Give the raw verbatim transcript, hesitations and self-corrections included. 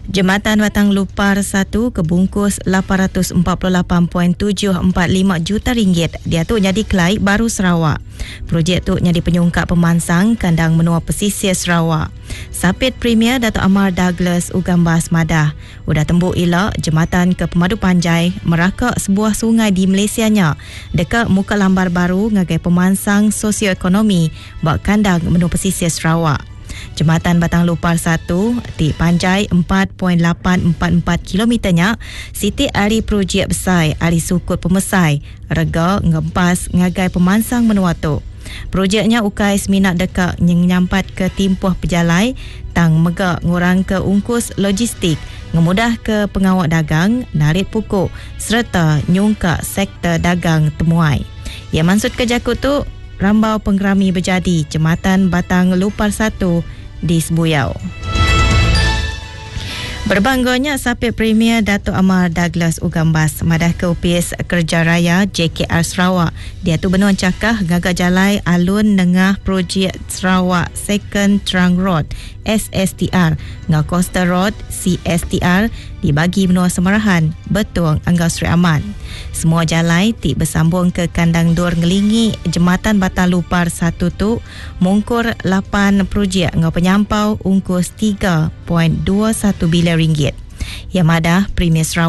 Jembatan Batang Lupar satu kebungkus lapan ratus empat puluh lapan perpuluhan tujuh empat lima juta ringgit. Dia tu jadi Kelai Baru Sarawak. Projek tu jadi penyungkap pemansang kandang menua pesisir Sarawak. Sapit Premier Dato' Amar Douglas Ugambas Madah. Udah tembuk elok jembatan ke Pemadu Panjai merakak sebuah sungai di Malaysianya dekat muka lambar baru ngagai pemansang sosioekonomi bak kandang menua pesisir Sarawak. Jembatan Batang Lupar satu di panjai empat perpuluhan lapan empat empat kilometernya Siti Ari projek besar Ari Sukut Pemesai rega ngempas ngagai pemansang menua tu. Projeknya ukai seminat dekat nyampat ke timpuh pejalai tang megak ngurang ke ungkus logistik ngemudah ke pengawak dagang narik pokok serta nyungkak sektor dagang temuai. Yang maksud ke jakut tu rambau penggerami berjadi Jembatan Batang Lupar satu di Sebuyau. Berbangganya Sapit Premier Dato' Amar Douglas Ugambas Madah ke U P S Kerja Raya J K R Sarawak. Dia tu benuan cakah gagak jalai alun nengah projek Sarawak Second Trunk Road S S T R ngah Coastal Road C S T R dibagi benua Semarahan Betung Anggau Sri Aman. Semua jalai ti bersambung ke kandang Dur ngelingi Jembatan Batang Lupar satu tu mungkur lapan projek ngau penyampau ungkus tiga perpuluhan dua satu bilion ringgit. Yang Madah Premier Sarawak